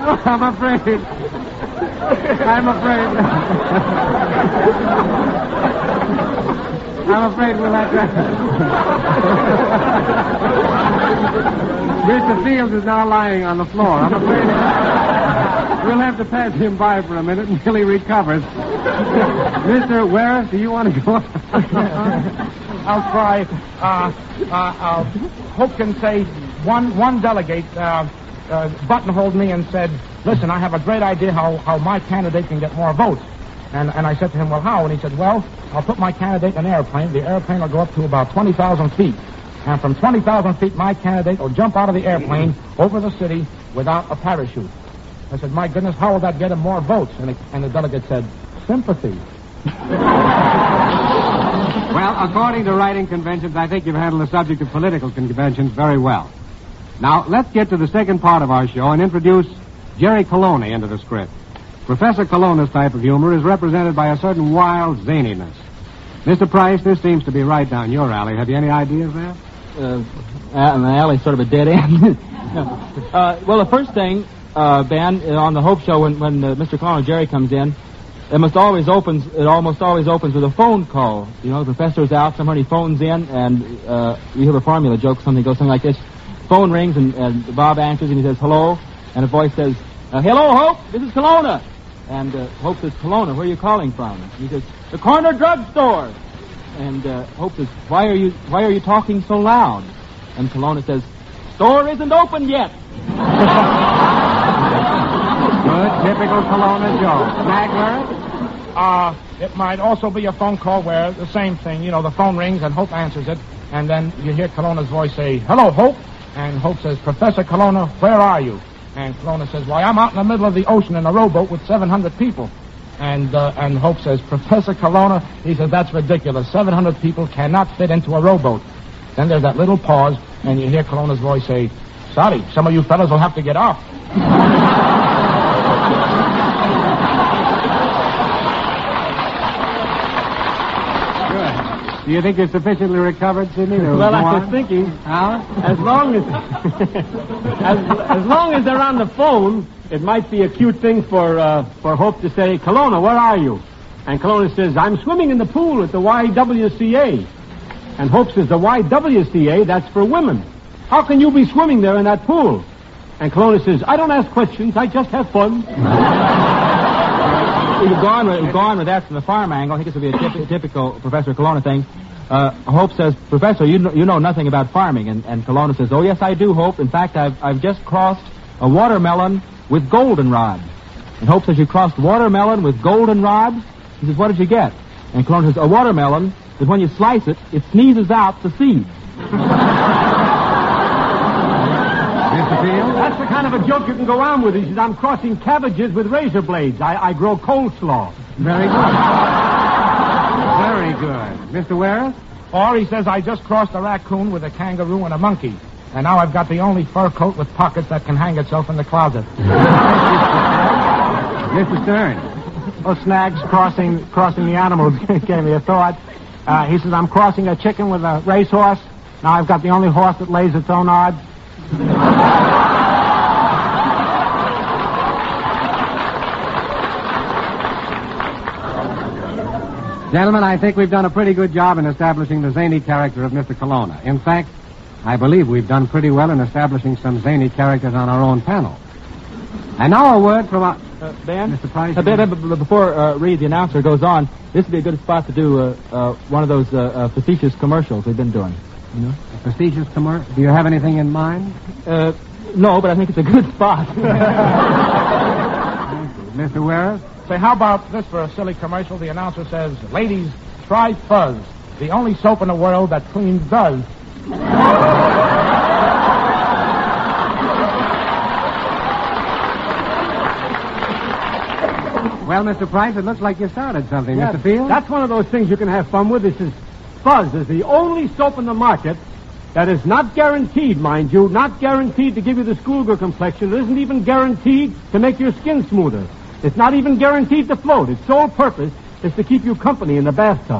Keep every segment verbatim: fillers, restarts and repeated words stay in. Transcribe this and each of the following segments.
I'm afraid. I'm afraid. I'm afraid we'll have to... Mister Fields is now lying on the floor. I'm afraid we'll have to pass him by for a minute until he recovers. Mister Ware, do you want to go? I'll try. Uh, uh, uh, Hope can say one one delegate uh, uh, buttonholed me and said, listen, I have a great idea how, how my candidate can get more votes. And, and I said to him, well, how? And he said, well, I'll put my candidate in an airplane. The airplane will go up to about twenty thousand feet. And from twenty thousand feet, my candidate will jump out of the airplane over the city without a parachute. I said, my goodness, how will that get him more votes? And, it, and the delegate said, sympathy. Well, according to writing conventions, I think you've handled the subject of political conventions very well. Now, let's get to the second part of our show and introduce Jerry Colonna into the script. Professor Colonna's type of humor is represented by a certain wild zaniness. Mister Price, this seems to be right down your alley. Have you any ideas there? Uh, an alley, sort of a dead end. uh, well, the first thing, uh, Ben, on the Hope Show, when, when uh, Mister Colonna, Jerry, comes in, it must always opens. It almost always opens with a phone call. You know, the professor's out, somebody phones in, and uh, you have a formula joke. Something goes something like this: phone rings, and, and Bob answers, and he says, "Hello," and a voice says, uh, "Hello, Hope. This is Colonna." And uh, Hope says, "Colonna, where are you calling from?" And he says, "The corner drugstore." And uh, Hope says, "Why are you Why are you talking so loud?" And Colonna says, "Store isn't open yet." Good, typical Colonna joke. Snagler? Uh, it might also be a phone call where the same thing, you know, the phone rings and Hope answers it, and then you hear Colonna's voice say, "Hello, Hope," and Hope says, "Professor Colonna, where are you?" And Colonna says, "Why, I'm out in the middle of the ocean in a rowboat with seven hundred people." And uh, and Hope says, "Professor Colonna," he says, "that's ridiculous. seven hundred people cannot fit into a rowboat." Then there's that little pause, and you hear Colonna's voice say, "Sorry, some of you fellas will have to get off." Do you think you're sufficiently recovered, Sidney? Well, I was thinking, How? as long as, as as long as they're on the phone, it might be a cute thing for uh, for Hope to say, "Colonna, where are you?" And Colonna says, "I'm swimming in the pool at the Y W C A." And Hope says, "The Y W C A, that's for women. How can you be swimming there in that pool?" And Colonna says, "I don't ask questions, I just have fun." You've gone with, you've gone with that from the farm angle. I think this would be a typ- typical Professor Colonna thing. Uh, Hope says, "Professor, you know, you know nothing about farming." And, and Colonna says, "Oh, yes, I do, Hope. In fact, I've, I've just crossed a watermelon with goldenrod." And Hope says, "You crossed watermelon with goldenrod?" He says, "What did you get?" And Colonna says, "A watermelon is when you slice it, it sneezes out the seeds." Mister Field? That's the kind of a joke you can go on with. He says, "I'm crossing cabbages with razor blades. I, I grow coleslaw." Very good. Very good. Mister Ware? Or he says, "I just crossed a raccoon with a kangaroo and a monkey. And now I've got the only fur coat with pockets that can hang itself in the closet." Mister Stern? Oh, Snags crossing crossing the animals gave me a thought. Uh, he says, "I'm crossing a chicken with a racehorse. Now I've got the only horse that lays its own odds." Gentlemen, I think we've done a pretty good job in establishing the zany character of Mister Colonna. In fact, I believe we've done pretty well in establishing some zany characters on our own panel. And now a word from our... Uh, Ben? Mister Price? Uh, ben, ben, b- before uh, Reed, the announcer, goes on, this would be a good spot to do uh, uh, one of those uh, uh, facetious commercials we've been doing. You know? A facetious commercial? Do you have anything in mind? Uh, no, but I think it's a good spot. Mister Ware? Say, how about this for a silly commercial? The announcer says, "Ladies, try Fuzz, the only soap in the world that cleans does." Well, Mister Price, it looks like you started something, Yeah, Mister Field. That's one of those things you can have fun with. This is Fuzz is the only soap in the market that is not guaranteed, mind you, not guaranteed to give you the schoolgirl complexion. It isn't even guaranteed to make your skin smoother. It's not even guaranteed to float. Its sole purpose is to keep you company in the bathtub.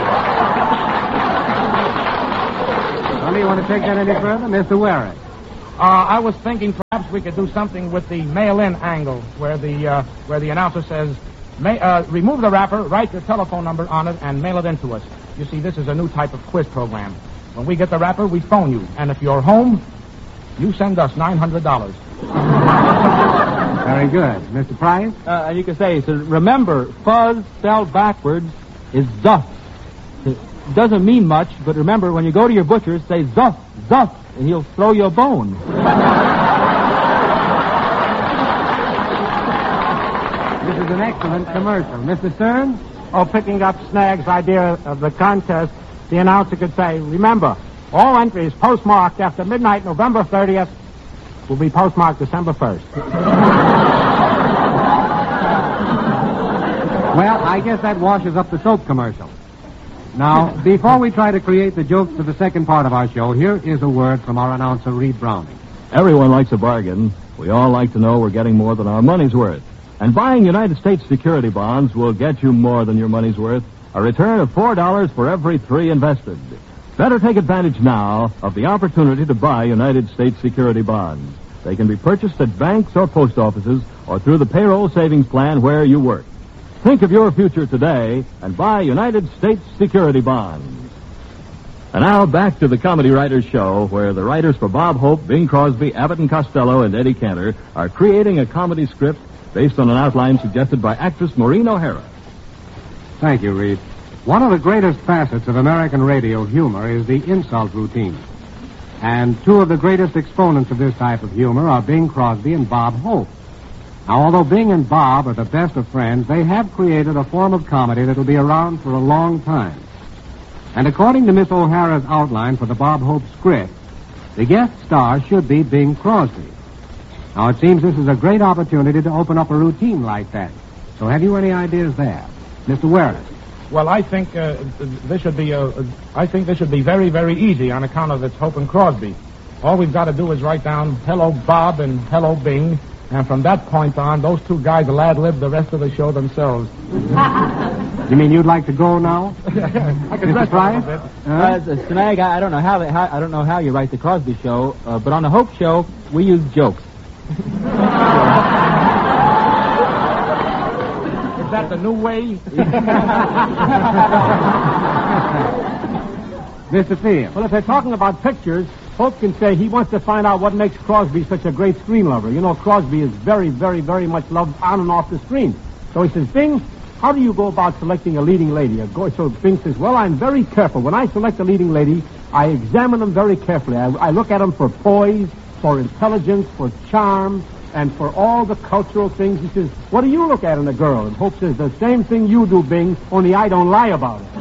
Well, do you want to take that any further? Mister Ware? Uh, I was thinking perhaps we could do something with the mail-in angle, where the uh, where the announcer says, May, uh, remove the wrapper, write your telephone number on it, and mail it in to us. You see, this is a new type of quiz program. When we get the wrapper, we phone you. And if you're home, you send us nine hundred dollars. Very good. Mister Price? Uh, and you can say, so remember, fuzz spelled backwards is zuff. It doesn't mean much, but remember, when you go to your butcher, say zuff, zuff, and he'll throw you a bone. This is an excellent commercial. Mister Stern? Oh, picking up Snag's idea of the contest, the announcer could say, remember, all entries postmarked after midnight November thirtieth will be postmarked December first. Well, I guess that washes up the soap commercial. Now, before we try to create the jokes for the second part of our show, here is a word from our announcer, Reed Browning. Everyone likes a bargain. We all like to know we're getting more than our money's worth. And buying United States security bonds will get you more than your money's worth. A return of four dollars for every three invested. Better take advantage now of the opportunity to buy United States security bonds. They can be purchased at banks or post offices or through the payroll savings plan where you work. Think of your future today and buy United States security bonds. And now back to the Comedy Writers Show, where the writers for Bob Hope, Bing Crosby, Abbott and Costello, and Eddie Cantor are creating a comedy script based on an outline suggested by actress Maureen O'Hara. Thank you, Reed. One of the greatest facets of American radio humor is the insult routine. And two of the greatest exponents of this type of humor are Bing Crosby and Bob Hope. Now, although Bing and Bob are the best of friends, they have created a form of comedy that will be around for a long time. And according to Miss O'Hara's outline for the Bob Hope script, the guest star should be Bing Crosby. Now, it seems this is a great opportunity to open up a routine like that. So have you any ideas there? Mister Wareas? Well, I think uh, this should be a, a, I think this should be very, very easy on account of it's Hope and Crosby. All we've got to do is write down hello Bob and hello Bing, and from that point on, those two guys will ad-lib the rest of the show themselves. You mean you'd like to go now? I can Mister rest a Price? little bit. Uh, Snag, I, I don't know how, they, how I don't know how you write the Crosby show, uh, but on the Hope show, we use jokes. Is that the new way? Mister Field? Well, if they're talking about pictures, Hope can say he wants to find out what makes Crosby such a great screen lover. You know, Crosby is very, very, very much loved on and off the screen. So he says, Bing, how do you go about selecting a leading lady? So Bing says, well, I'm very careful. When I select a leading lady, I examine them very carefully. I, I look at them for poise, for intelligence, for charm, and for all the cultural things. He says, what do you look at in a girl? And Hope says, the same thing you do, Bing, only I don't lie about it.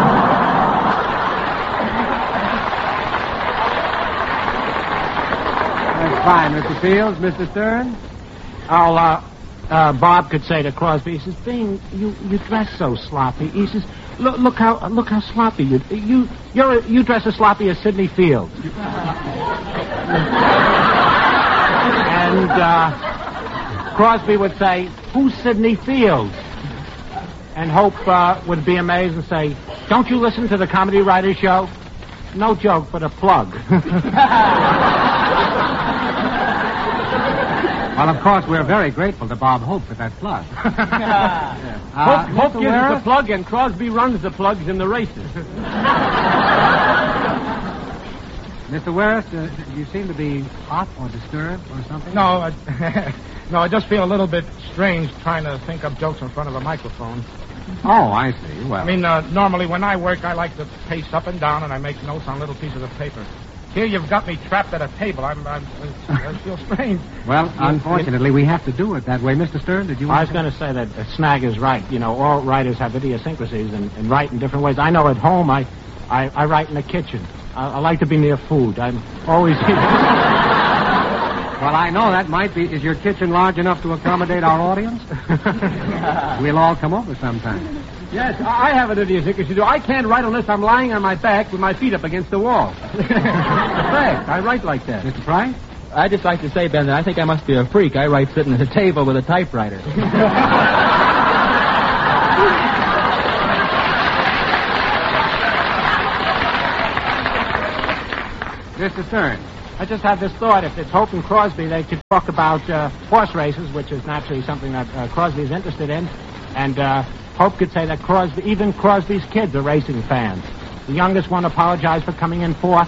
That's fine, Mister Fields. Mister Stern? I'll, uh, uh, Bob could say to Crosby, he says, Bing, you, you dress so sloppy. He says, look, look how, look how sloppy you, you, you're, a, you dress as sloppy as Sidney Fields. And, uh, Crosby would say, who's Sidney Fields? And Hope, uh, would be amazed and say, don't you listen to the Comedy Writers Show? No joke, but a plug. Well, of course, we're very grateful to Bob Hope for that plug. uh, Hope, Hope gives us the plug, and Crosby runs the plugs in the races. Mister Wareas, uh, you seem to be hot or disturbed or something? No, I, no, I just feel a little bit strange trying to think up jokes in front of a microphone. Oh, I see. Well, I mean, uh, normally when I work, I like to pace up and down, and I make notes on little pieces of paper. Here you've got me trapped at a table. I'm, I'm, I feel strange. Well, unfortunately, we have to do it that way. Mister Stern, did you... I was going to say that uh, Snag is right. You know, all writers have idiosyncrasies and, and write in different ways. I know at home I, I, I write in the kitchen. I, I like to be near food. I'm always... Well, I know that might be... Is your kitchen large enough to accommodate our audience? We'll all come over sometime. Yes, I have an idiosyncrasy. I can't write unless I'm lying on my back with my feet up against the wall. Fact, I write like that. Mister Price? I just like to say, Ben, that I think I must be a freak. I write sitting at a table with a typewriter. Mister Stern. I just had this thought. If it's Hope and Crosby, they could talk about uh, horse races, which is naturally something that uh, Crosby is interested in. And uh, Hope could say that Crosby, even Crosby's kids are racing fans. The youngest one apologized for coming in fourth.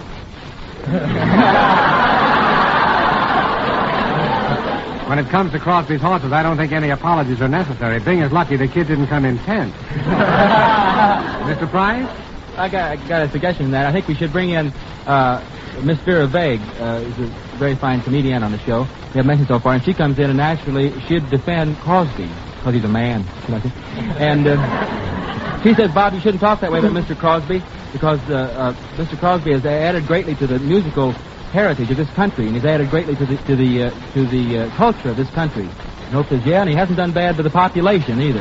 When it comes to Crosby's horses, I don't think any apologies are necessary. Bing is lucky the kid didn't come in tenth. Mister Price? I got, I got a suggestion in that. I think we should bring in uh, Miss Vera Vague, uh, who's a very fine comedian on the show. We haven't mentioned so far, and she comes in and actually she'd defend Crosby, because he's a man. And uh, she says, Bob, you shouldn't talk that way about Mister Crosby, because uh, uh, Mister Crosby has added greatly to the musical heritage of this country, and he's added greatly to the to the uh, to the uh, culture of this country. And Hope says, yeah, and he hasn't done bad to the population either.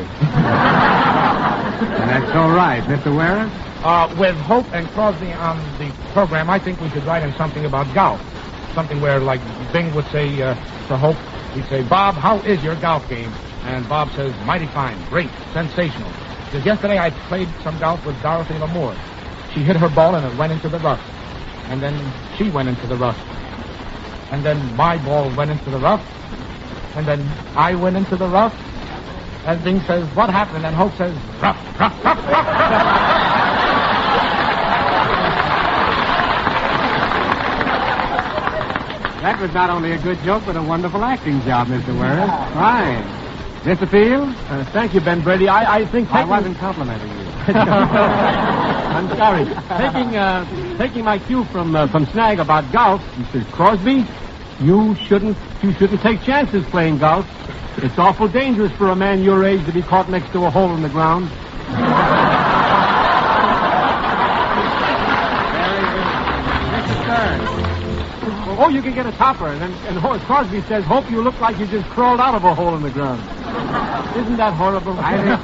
And that's all right. Mister Ware? Uh, with Hope and Crosby on the program, I think we should write in something about golf. Something where, like, Bing would say uh, to Hope, he'd say, Bob, how is your golf game? And Bob says, mighty fine, great, sensational. Because yesterday I played some golf with Dorothy Lamour. She hit her ball and it went into the rough. And then she went into the rough. And then my ball went into the rough. And then I went into the rough. And Bing says, what happened? And Hope says, rough, rough, rough, rough, rough. That was not only a good joke, but a wonderful acting job, Mister Ware. Fine. Mister Field? Uh, thank you, Ben Brady. I, I think... I taking... wasn't complimenting you. I'm sorry. taking uh, taking my cue from uh, from Snag about golf, Mister Crosby, you shouldn't you shouldn't take chances playing golf. It's awful dangerous for a man your age to be caught next to a hole in the ground. Mister Stern. Oh, you can get a topper, and then and Crosby says, "Hope you look like you just crawled out of a hole in the ground." Isn't that horrible? I think,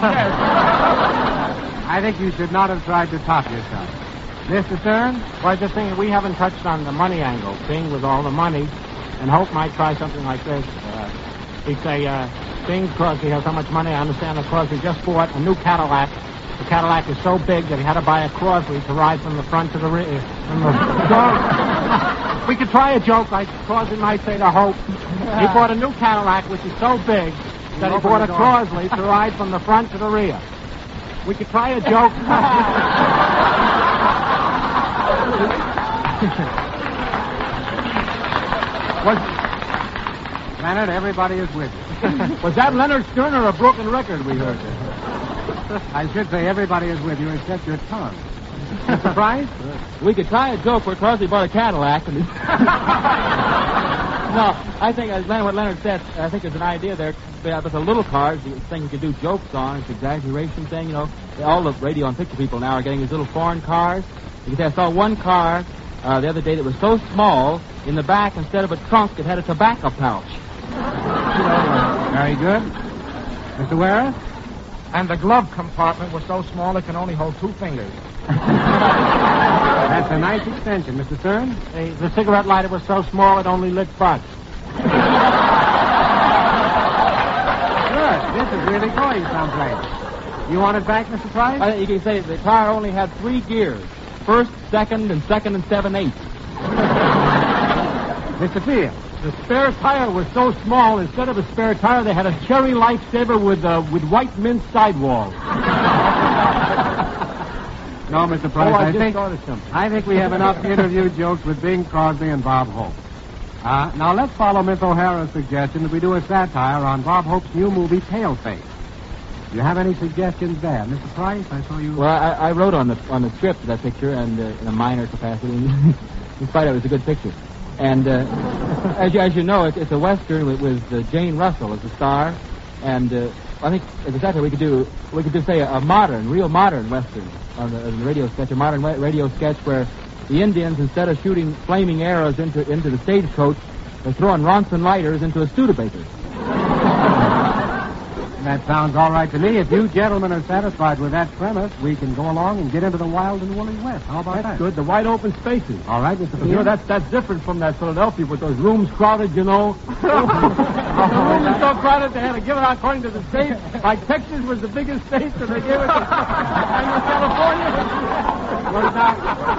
I think you should not have tried to top yourself. Mister Stern? Well, I just think we haven't touched on the money angle. Bing with all the money, and Hope might try something like this. Uh, he'd say, uh, Bing, Crosby has so much money. I understand that Crosby just bought a new Cadillac. The Cadillac is so big that he had to buy a Crosby to ride from the front to the rear. From the door. We could try a joke like Crosby might say to Hope. He bought a new Cadillac, which is so big that he bought a Crosby to ride from the front to the rear. We could try a joke. Was, Leonard, everybody is with you. Was that Leonard Stern or a broken record we heard? I should say everybody is with you except your tongue. Mister Price? We could try a joke where Crosby bought a Cadillac. And no, I think, as Leonard, what Leonard said, I think there's an idea there. With the little cars, the thing you could do jokes on, it's exaggeration thing, you know. All the radio and picture people now are getting these little foreign cars. You can say, I saw one car uh, the other day that was so small, in the back, instead of a trunk, it had a tobacco pouch. Very good. Mister Ware? And the glove compartment was so small it can only hold two fingers. That's a nice extension. Mister Stern? The, the cigarette lighter was so small it only lit butts. Good. This is really going someplace. You want it back, Mister Price? Uh, you can say the car only had three gears. First, second, and second and seven-eighths. Mister Field? The spare tire was so small, instead of a spare tire, they had a cherry lifesaver with uh, with white mint sidewalls. No, Mister Price, Oh, I I, just think thought of something. I think we have enough interview jokes with Bing Crosby and Bob Hope. Uh, now let's follow Miss O'Hara's suggestion that we do a satire on Bob Hope's new movie, Paleface. Do you have any suggestions there, Mister Price? I saw you. Well, I, I wrote on the on the script of that picture, and uh, in a minor capacity. In spite of it, it was a good picture. And uh, as, you, as you know, it, it's a western with, with uh, Jane Russell as the star. And uh, I think as a satire, we could do we could just say a, a modern, real modern western on the, on the radio sketch, a modern radio sketch where the Indians, instead of shooting flaming arrows into into the stagecoach, they're throwing Ronson lighters into a Studebaker. That sounds all right to me. If you gentlemen are satisfied with that premise, we can go along and get into the wild and woolly west. How about That's that? good. The wide open spaces. All right, Mister You know, Field. that's that's different from that Philadelphia with those rooms crowded, you know. The rooms were so crowded they had to give it out according to the state. Like Texas was the biggest state, so they gave it to and California. Well, now,